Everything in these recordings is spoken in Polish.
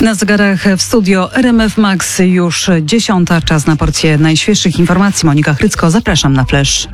Na zegarach w studio RMF Max już 10. Czas na porcję najświeższych informacji. Monika Chrycko, zapraszam na Flash.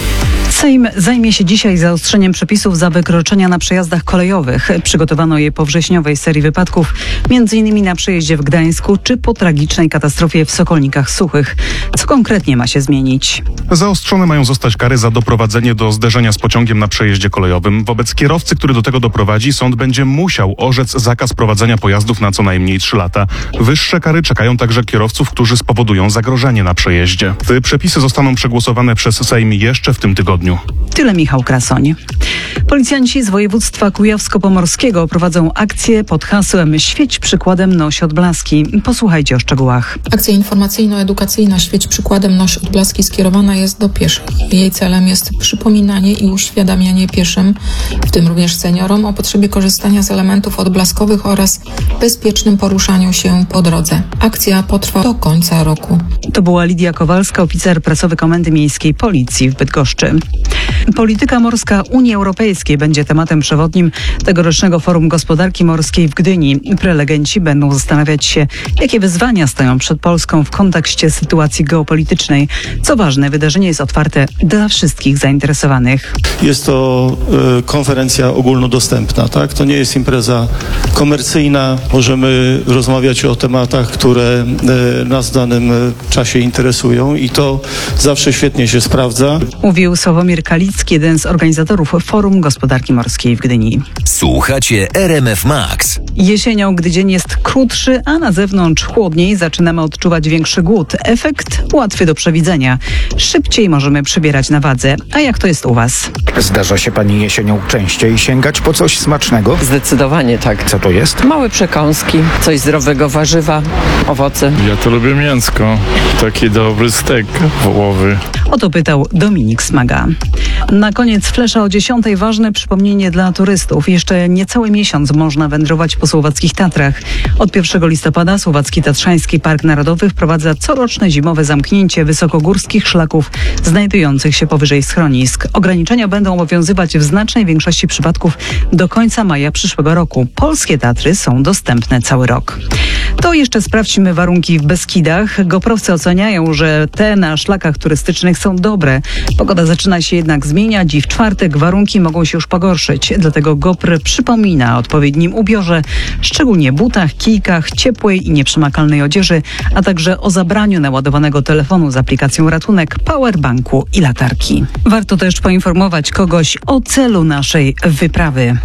Sejm zajmie się dzisiaj zaostrzeniem przepisów za wykroczenia na przejazdach kolejowych. Przygotowano je po wrześniowej serii wypadków, m.in. na przejeździe w Gdańsku czy po tragicznej katastrofie w Sokolnikach Suchych. Co konkretnie ma się zmienić? Zaostrzone mają zostać kary za doprowadzenie do zderzenia z pociągiem na przejeździe kolejowym. Wobec kierowcy, który do tego doprowadzi, sąd będzie musiał orzec zakaz prowadzenia pojazdów na co najmniej 3 lata. Wyższe kary czekają także kierowców, którzy spowodują zagrożenie na przejeździe. Te przepisy zostaną przegłosowane przez Sejm jeszcze w tym tygodniu. Tyle Michał Krasoń. Policjanci z województwa kujawsko-pomorskiego prowadzą akcję pod hasłem „Świeć przykładem, noś odblaski”. Posłuchajcie o szczegółach. Akcja informacyjno-edukacyjna „Świeć przykładem, noś odblaski” skierowana jest do pieszych. Jej celem jest przypominanie i uświadamianie pieszym, w tym również seniorom, o potrzebie korzystania z elementów odblaskowych oraz bezpiecznym poruszaniu się po drodze. Akcja potrwa do końca roku. To była Lidia Kowalska, oficer prasowy Komendy Miejskiej Policji w Bydgoszczy. Polityka morska Unii Europejskiej będzie tematem przewodnim tegorocznego Forum Gospodarki Morskiej w Gdyni. Prelegenci będą zastanawiać się, jakie wyzwania stoją przed Polską w kontekście sytuacji geopolitycznej. Co ważne, wydarzenie jest otwarte dla wszystkich zainteresowanych. Jest to konferencja ogólnodostępna, tak? To nie jest impreza komercyjna. Możemy rozmawiać o tematach, które nas w danym czasie interesują i to zawsze świetnie się sprawdza. Mówił Sławomir Kalicki, jeden z organizatorów Forum Gospodarki Morskiej w Gdyni. Słuchacie RMF Max. Jesienią, gdy dzień jest krótszy, a na zewnątrz chłodniej, zaczynamy odczuwać większy głód. Efekt łatwy do przewidzenia. Szybciej możemy przybierać na wadze. A jak to jest u Was? Zdarza się pani jesienią częściej sięgać po coś smacznego? Zdecydowanie tak. Co to jest? Małe przekąski, coś zdrowego, warzywa, owoce. Ja to lubię mięsko. Taki dobry stek wołowy. O to pytał Dominik Smaga. Na koniec Flesza o 10. ważne przypomnienie dla turystów. Jeszcze niecały miesiąc można wędrować po słowackich Tatrach. Od 1 listopada Słowacki Tatrzański Park Narodowy wprowadza coroczne zimowe zamknięcie wysokogórskich szlaków znajdujących się powyżej schronisk. Ograniczenia będą obowiązywać w znacznej większości przypadków do końca maja przyszłego roku. Polskie Tatry są dostępne cały rok. To jeszcze sprawdźmy warunki w Beskidach. Goprowcy oceniają, że te na szlakach turystycznych są dobre. Pogoda zaczyna się jednak zmieniać i w czwartek warunki mogą się już pogorszyć. Dlatego GOPR przypomina o odpowiednim ubiorze, szczególnie butach, kijkach, ciepłej i nieprzemakalnej odzieży, a także o zabraniu naładowanego telefonu z aplikacją Ratunek, powerbanku i latarki. Warto też poinformować kogoś o celu naszej wyprawy.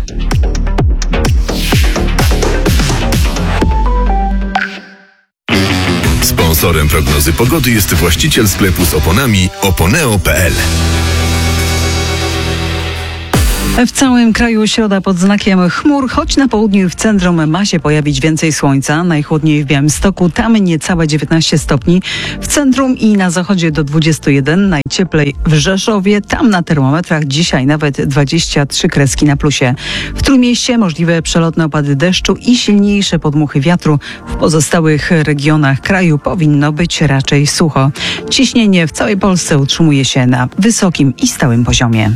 Sponsorem prognozy pogody jest właściciel sklepu z oponami oponeo.pl. W całym kraju środa pod znakiem chmur, choć na południu i w centrum ma się pojawić więcej słońca. Najchłodniej w Białymstoku, tam niecałe 19 stopni. W centrum i na zachodzie do 21, najcieplej w Rzeszowie. Tam na termometrach dzisiaj nawet 23 kreski na plusie. W Trójmieście możliwe przelotne opady deszczu i silniejsze podmuchy wiatru. W pozostałych regionach kraju powinno być raczej sucho. Ciśnienie w całej Polsce utrzymuje się na wysokim i stałym poziomie.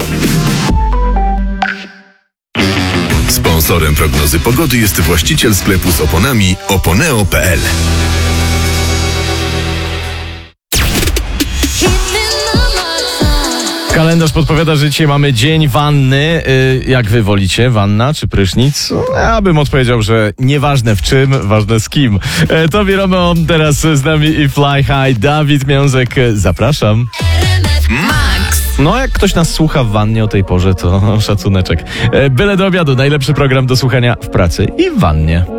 Sponsorem prognozy pogody jest właściciel sklepu z oponami oponeo.pl. Kalendarz podpowiada, że dzisiaj mamy dzień wanny. Jak wy wolicie? Wanna czy prysznic? Ja bym odpowiedział, że nieważne w czym, ważne z kim. Tobie Romeo teraz z nami i Fly High. Dawid Miążek, zapraszam. Max. No, jak ktoś nas słucha w wannie o tej porze, to szacuneczek. Byle do obiadu, najlepszy program do słuchania w pracy i w wannie.